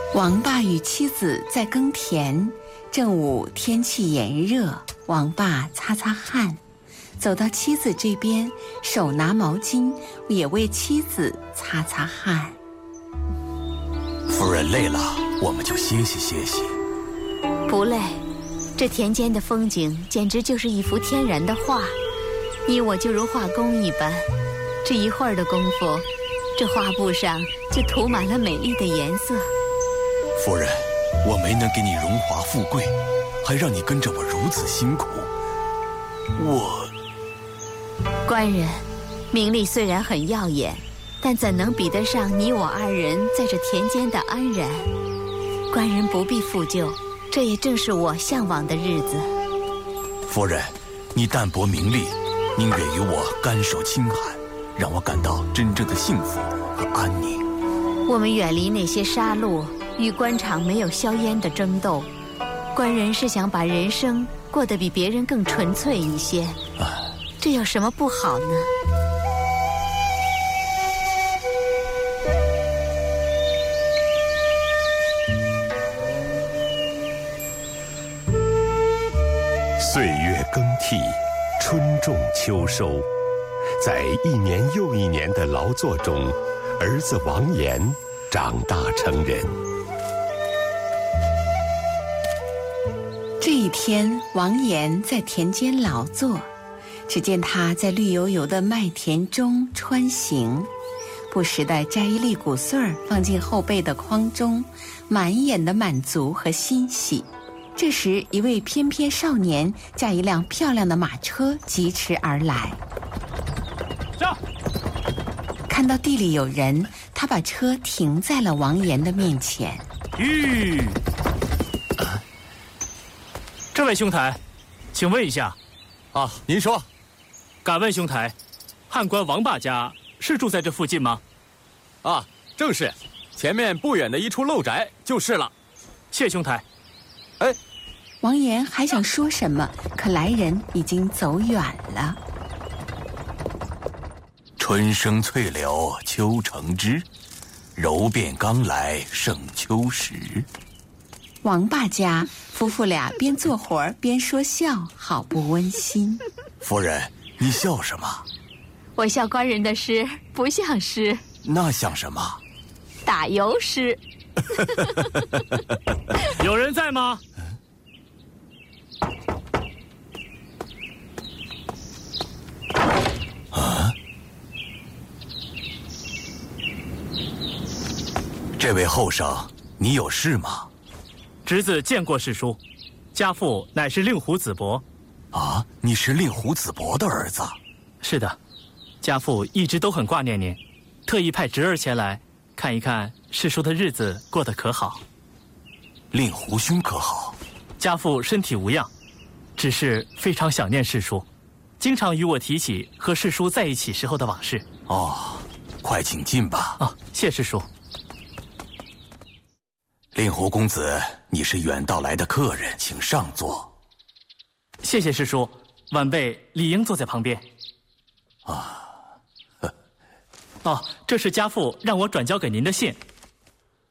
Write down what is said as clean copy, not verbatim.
王霸与妻子在耕田，正午天气炎热，王霸擦擦汗，走到妻子这边，手拿毛巾，也为妻子擦擦汗。 夫人累了，我们就歇息歇息。 不累，这田间的风景简直就是一幅天然的画，你我就如画工一般，只一会儿的功夫，这画布上就涂满了美丽的颜色。 夫人，我没能给你荣华富贵，还让你跟着我如此辛苦， 官人，名利虽然很耀眼，但怎能比得上你我二人在这田间的安然？官人不必负疚，这也正是我向往的日子。 夫人，你淡泊名利，宁愿与我甘受清寒，让我感到真正的幸福和安宁。 我们远离那些杀戮与官场没有硝烟的争斗，官人是想把人生过得比别人更纯粹一些，这有什么不好呢？ 岁月更替，春种秋收，在一年又一年的劳作中，儿子王岩长大成人。 这一天，王岩在田间劳作，只见他在绿油油的麦田中穿行，不时地摘一粒谷穗儿放进后背的筐中，满眼的满足和欣喜。这时，一位翩翩少年驾一辆漂亮的马车疾驰而来。 上！ 看到地里有人，他把车停在了王岩的面前。 这位兄台，请问一下。 您说。 敢问兄台，汉官王霸家是住在这附近吗？ 正是，前面不远的一处陋宅就是了。 谢兄台。 王岩还想说什么，可来人已经走远了。 春生翠柳秋成枝，柔变刚来胜秋时。 王霸家夫妇俩边做活边说笑，好不温馨。 夫人，你笑什么？ 我笑官人的诗不像诗。 那像什么？ 打油诗。 有人在吗？ 这位后生，你有事吗？ 侄子见过世叔，家父乃是令狐子伯。 你是令狐子伯的儿子？ 是的，家父一直都很挂念您，特意派侄儿前来看一看世叔的日子过得可好。 令狐兄可好？ 家父身体无恙，只是非常想念世叔，经常与我提起和世叔在一起时候的往事。 快请进吧。 谢世叔。 令狐公子，你是远道来的客人，请上座。 谢谢师叔，晚辈理应坐在旁边。这是家父让我转交给您的信，